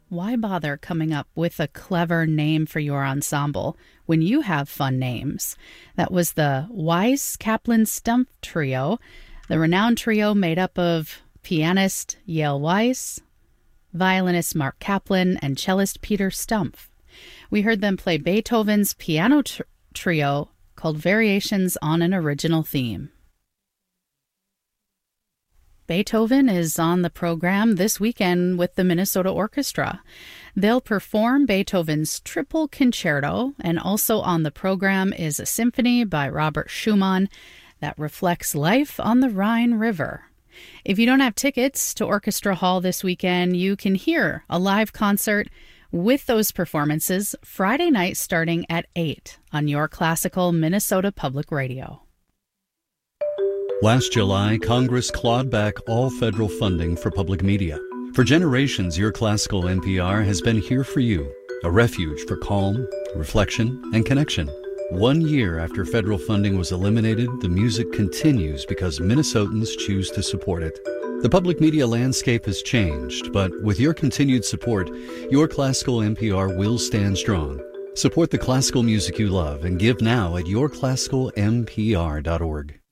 Why bother coming up with a clever name for your ensemble when you have fun names? That was the Weiss Kaplan Stumpf Trio, the renowned trio made up of pianist Yale Weiss, violinist Mark Kaplan, and cellist Peter Stumpf. We heard them play Beethoven's piano trio called Variations on an Original Theme. Beethoven is on the program this weekend with the Minnesota Orchestra. They'll perform Beethoven's Triple Concerto, and also on the program is a symphony by Robert Schumann that reflects life on the Rhine River. If you don't have tickets to Orchestra Hall this weekend, you can hear a live concert with those performances Friday night starting at 8 on Your Classical Minnesota Public Radio. Last July, Congress clawed back all federal funding for public media. For generations, Your Classical NPR has been here for you, a refuge for calm, reflection, and connection. 1 year after federal funding was eliminated, the music continues because Minnesotans choose to support it. The public media landscape has changed, but with your continued support, Your Classical NPR will stand strong. Support the classical music you love and give now at yourclassicalmpr.org.